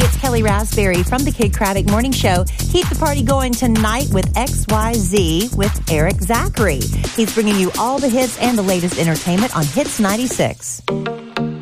it's Kelly Raspberry from the Kid Craddock Morning Show. Keep the party going tonight with XYZ with Eric Zachary. He's bringing you all the hits and the latest entertainment on Hits 96.